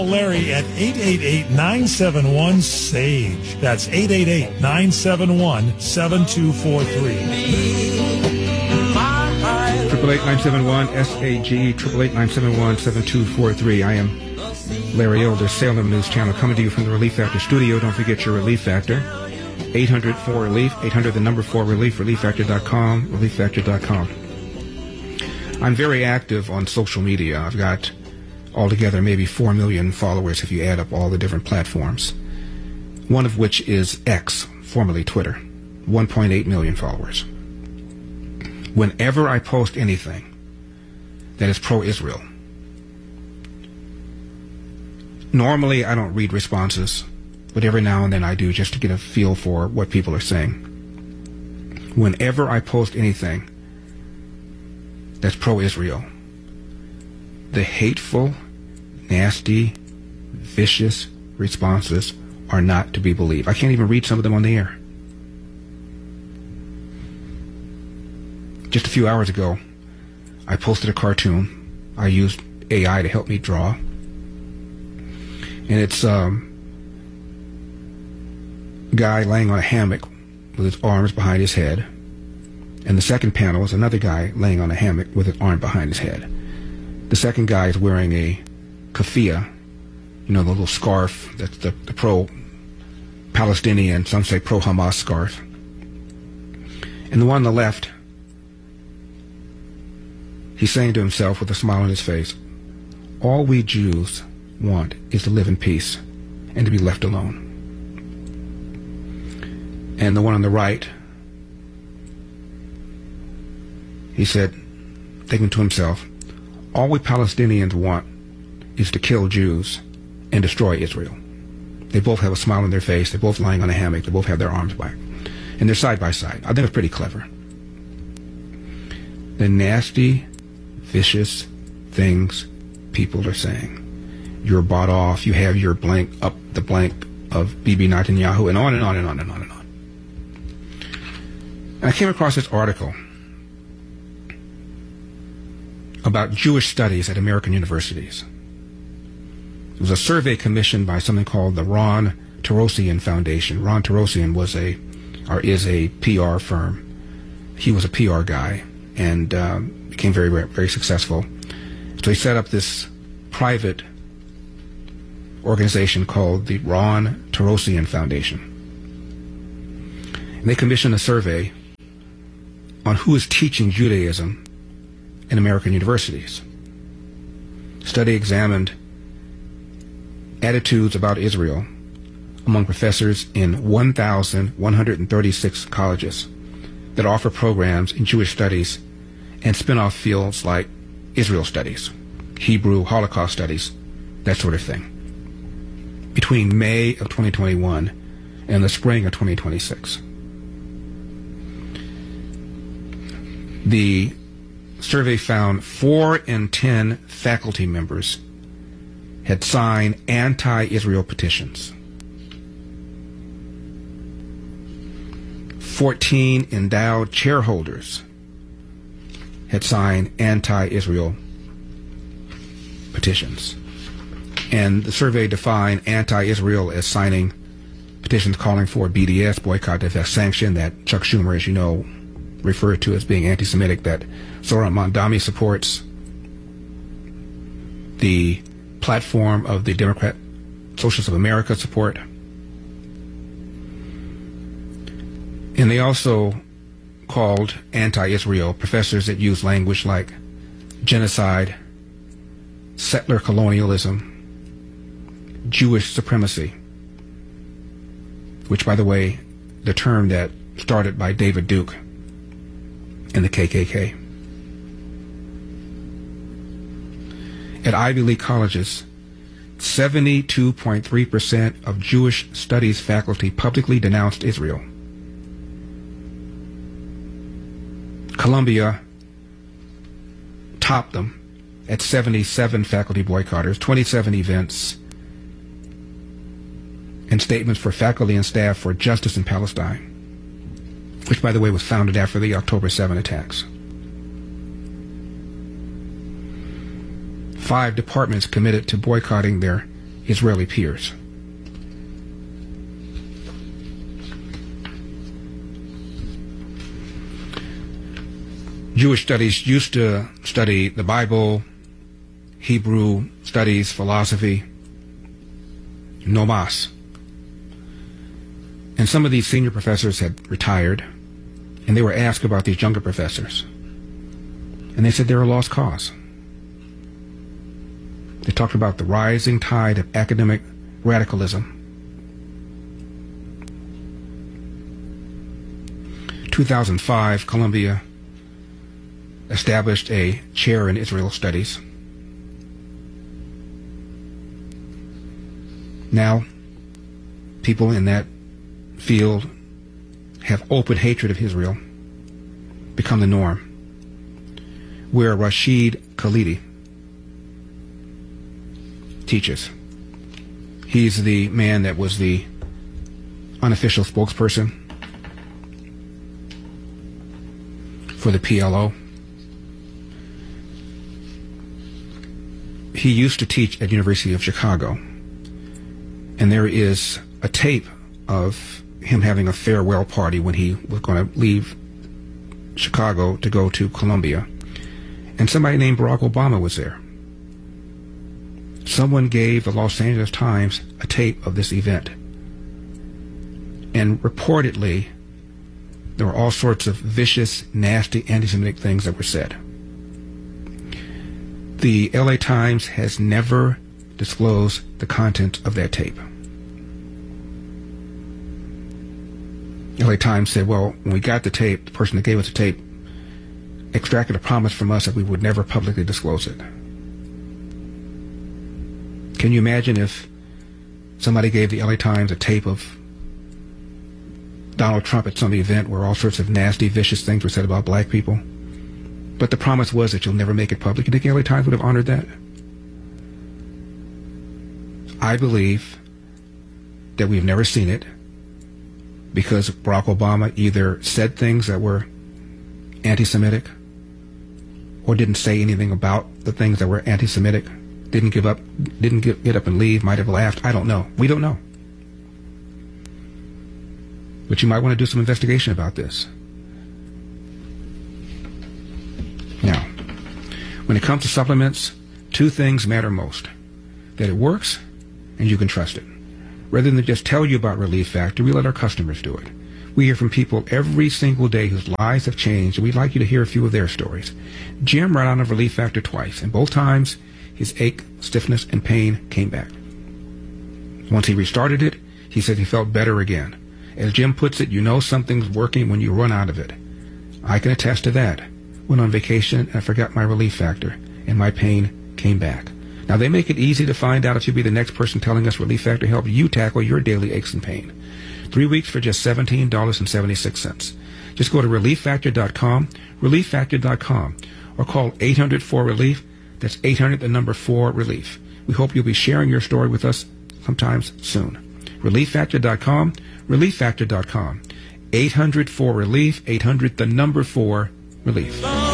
Larry at 888-971-SAGE. That's 888-971-7243. 888-971-SAG, 888-971-7243. I am Larry Elder, Salem News Channel, coming to you from the Relief Factor studio. Don't forget your Relief Factor. 800-4RELIEF, 800-4RELIEF, relieffactor.com, relieffactor.com. I'm very active on social media. I've got altogether maybe 4 million followers if you add up all the different platforms. One of which is X, formerly Twitter. 1.8 million followers. Whenever I post anything that is pro-Israel, normally I don't read responses, but every now and then I do, just to get a feel for what people are saying. Whenever I post anything that's pro-Israel, the hateful, nasty, vicious responses are not to be believed. I can't even read some of them on the air. Just a few hours ago, I posted a cartoon. I used AI to help me draw. And it's a guy laying on a hammock with his arms behind his head. And the second panel is another guy laying on a hammock with his arm behind his head. The second guy is wearing a keffiyeh, you know, the little scarf that's the pro-Palestinian, some say pro-Hamas scarf. And the one on the left, he's saying to himself with a smile on his face, all we Jews want is to live in peace and to be left alone. And the one on the right, he said, thinking to himself, all we Palestinians want is to kill Jews and destroy Israel. They both have a smile on their face. They're both lying on a hammock. They both have their arms back. And they're side by side. I think it's pretty clever. The nasty, vicious things people are saying. You're bought off. You have your blank up the blank of Bibi Netanyahu, and on and on and on and on and on. And I came across this article about Jewish studies at American universities. It was a survey commissioned by something called the Ron Tarosian Foundation. Ron Tarosian is a PR firm. He was a PR guy and became very, very successful. So he set up this private organization called the Ron Tarosian Foundation. And they commissioned a survey on who is teaching Judaism in American universities. The study examined attitudes about Israel among professors in 1,136 colleges that offer programs in Jewish studies and spin-off fields like Israel studies, Hebrew, Holocaust studies, that sort of thing, between May of 2021 and the spring of 2026. The survey found 4 in 10 faculty members had signed anti-Israel petitions. 14 endowed chairholders had signed anti-Israel petitions. And the survey defined anti-Israel as signing petitions calling for BDS, boycott, divest, sanction, that Chuck Schumer, as you know, referred to as being anti-Semitic, that Zohran Mamdani supports, the platform of the Democrat Socialists of America support. And they also called anti-Israel professors that use language like genocide, settler colonialism, Jewish supremacy, which, by the way, the term that started by David Duke and the KKK. At Ivy League colleges, 72.3% of Jewish studies faculty publicly denounced Israel. Columbia topped them at 77 faculty boycotters, 27 events, and statements for faculty and staff for justice in Palestine, which, by the way, was founded after the October 7 attacks. 5 departments committed to boycotting their Israeli peers. Jewish studies used to study the Bible, Hebrew studies, philosophy, no mas. And some of these senior professors had retired, and they were asked about these younger professors. And they said they're a lost cause. They talked about the rising tide of academic radicalism. 2005, Columbia established a chair in Israel studies. Now, people in that field have open hatred of Israel, become the norm. Where Rashid Khalidi teaches. He's the man that was the unofficial spokesperson for the PLO. He used to teach at University of Chicago, and there is a tape of him having a farewell party when he was going to leave Chicago to go to Columbia, and somebody named Barack Obama was there. Someone gave the Los Angeles Times a tape of this event, and reportedly there were all sorts of vicious, nasty, anti-Semitic things that were said. The LA Times has never disclosed the content of that tape. LA Times said, well, when we got the tape, the person that gave us the tape extracted a promise from us that we would never publicly disclose it. Can you imagine if somebody gave the LA Times a tape of Donald Trump at some event where all sorts of nasty, vicious things were said about black people? But the promise was that you'll never make it public. You think the LA Times would have honored that? I believe that we've never seen it because Barack Obama either said things that were anti-Semitic or didn't say anything about the things that were anti-Semitic, didn't get up and leave, might have laughed. I don't know. We don't know. But you might want to do some investigation about this. Now, when it comes to supplements, two things matter most. That it works and you can trust it. Rather than just tell you about Relief Factor, we let our customers do it. We hear from people every single day whose lives have changed, and we'd like you to hear a few of their stories. Jim ran out of Relief Factor twice, and both times his ache, stiffness, and pain came back. Once he restarted it, he said he felt better again. As Jim puts it, you know something's working when you run out of it. I can attest to that. Went on vacation and I forgot my Relief Factor, and my pain came back. Now, they make it easy to find out if you'll be the next person telling us Relief Factor helped you tackle your daily aches and pain. 3 weeks for just $17.76. Just go to ReliefFactor.com, ReliefFactor.com, or call 800-4-RELIEF. That's 800-4-RELIEF. We hope you'll be sharing your story with us sometimes soon. ReliefFactor.com, ReliefFactor.com. 800-4-RELIEF, 800-4-RELIEF.